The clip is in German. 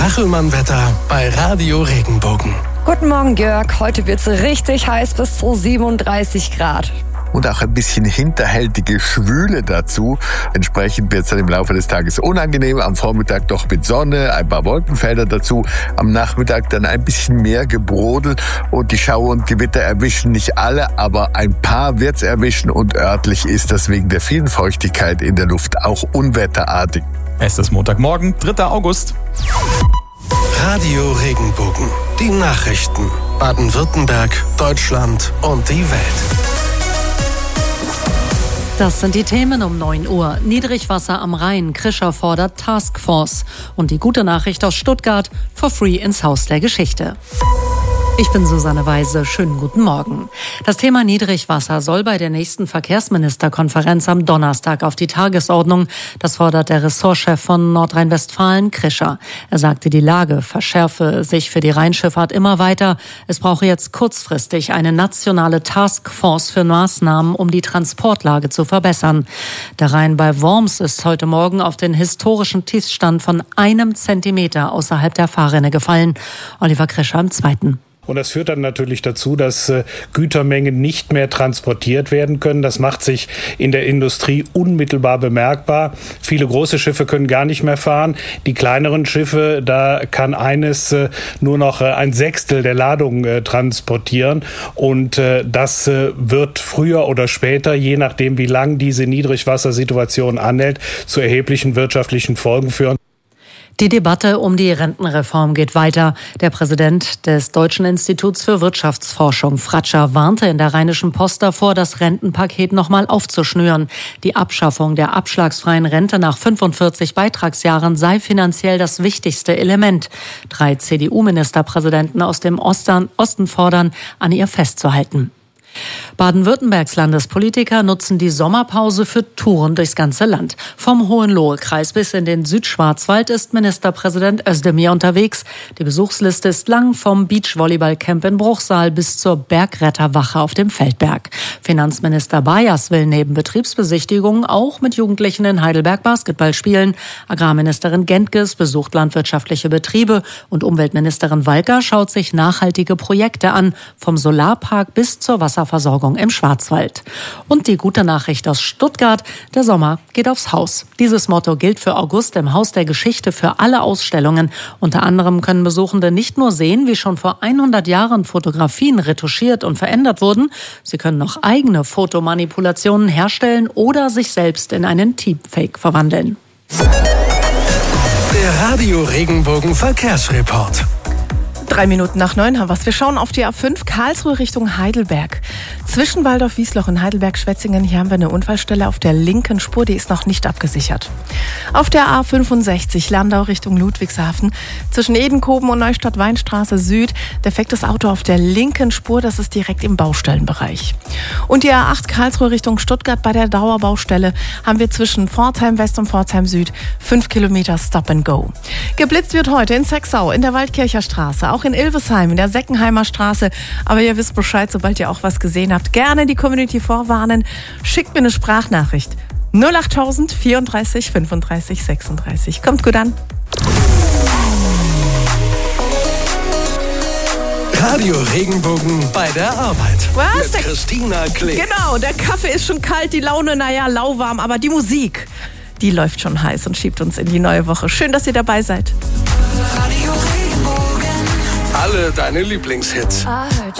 Kachelmann-Wetter bei Radio Regenbogen. Guten Morgen, Jörg. Heute wird's richtig heiß, bis zu 37 Grad. Und auch ein bisschen hinterhältige Schwüle dazu. Entsprechend wird es dann im Laufe des Tages unangenehm. Am Vormittag doch mit Sonne, ein paar Wolkenfelder dazu. Am Nachmittag dann ein bisschen mehr Gebrodel. Und die Schauer und Gewitter erwischen nicht alle, aber ein paar wird's erwischen. Und örtlich ist das wegen der vielen Feuchtigkeit in der Luft auch unwetterartig. Es ist Montagmorgen, 3. August. Radio Regenbogen. Die Nachrichten. Baden-Württemberg, Deutschland und die Welt. Das sind die Themen um 9 Uhr. Niedrigwasser am Rhein. Krischer fordert Taskforce. Und die gute Nachricht aus Stuttgart: for free ins Haus der Geschichte. Ich bin Susanne Weise. Schönen guten Morgen. Das Thema Niedrigwasser soll bei der nächsten Verkehrsministerkonferenz am Donnerstag auf die Tagesordnung. Das fordert der Ressortchef von Nordrhein-Westfalen, Krischer. Er sagte, die Lage verschärfe sich für die Rheinschifffahrt immer weiter. Es brauche jetzt kurzfristig eine nationale Taskforce für Maßnahmen, um die Transportlage zu verbessern. Der Rhein bei Worms ist heute Morgen auf den historischen Tiefstand von 1 Zentimeter außerhalb der Fahrrinne gefallen. Oliver Krischer im Zweiten. Und das führt dann natürlich dazu, dass Gütermengen nicht mehr transportiert werden können. Das macht sich in der Industrie unmittelbar bemerkbar. Viele große Schiffe können gar nicht mehr fahren. Die kleineren Schiffe, da kann eines nur noch 1/6 der Ladung transportieren. Und das wird früher oder später, je nachdem wie lang diese Niedrigwassersituation anhält, zu erheblichen wirtschaftlichen Folgen führen. Die Debatte um die Rentenreform geht weiter. Der Präsident des Deutschen Instituts für Wirtschaftsforschung, Fratscher, warnte in der Rheinischen Post davor, das Rentenpaket nochmal aufzuschnüren. Die Abschaffung der abschlagsfreien Rente nach 45 Beitragsjahren sei finanziell das wichtigste Element. 3 CDU-Ministerpräsidenten aus dem Osten fordern, an ihr festzuhalten. Baden-Württembergs Landespolitiker nutzen die Sommerpause für Touren durchs ganze Land. Vom Hohenlohe-Kreis bis in den Südschwarzwald ist Ministerpräsident Özdemir unterwegs. Die Besuchsliste ist lang, vom Beachvolleyballcamp in Bruchsal bis zur Bergretterwache auf dem Feldberg. Finanzminister Bayers will neben Betriebsbesichtigungen auch mit Jugendlichen in Heidelberg Basketball spielen. Agrarministerin Gentges besucht landwirtschaftliche Betriebe und Umweltministerin Walker schaut sich nachhaltige Projekte an, vom Solarpark bis zur Wasserversorgung im Schwarzwald. Und die gute Nachricht aus Stuttgart: der Sommer geht aufs Haus. Dieses Motto gilt für August im Haus der Geschichte für alle Ausstellungen. Unter anderem können Besuchende nicht nur sehen, wie schon vor 100 Jahren Fotografien retuschiert und verändert wurden, sie können noch eigene Fotomanipulationen herstellen oder sich selbst in einen Deepfake verwandeln. Der Radio Regenbogen Verkehrsreport. 3 Minuten nach 9 haben wir's. Wir schauen auf die A5 Karlsruhe Richtung Heidelberg. Zwischen Waldorf-Wiesloch und Heidelberg-Schwetzingen, hier haben wir eine Unfallstelle auf der linken Spur, die ist noch nicht abgesichert. Auf der A65 Landau Richtung Ludwigshafen, zwischen Edenkoben und Neustadt-Weinstraße Süd, defektes Auto auf der linken Spur, das ist direkt im Baustellenbereich. Und die A8 Karlsruhe Richtung Stuttgart, bei der Dauerbaustelle haben wir zwischen Pforzheim West und Pforzheim Süd 5 Kilometer Stop and Go. Geblitzt wird heute in Sexau, in der Waldkircher Straße, auch in Ilvesheim, in der Seckenheimer Straße. Aber ihr wisst Bescheid, sobald ihr auch was gesehen habt. Gerne die Community vorwarnen. Schickt mir eine Sprachnachricht. 08000 34 35 36. Kommt gut an. Radio Regenbogen bei der Arbeit. Was? Mit Christina Klee. Genau, der Kaffee ist schon kalt, die Laune, lauwarm. Aber die Musik, die läuft schon heiß und schiebt uns in die neue Woche. Schön, dass ihr dabei seid. Alle deine Lieblingshits.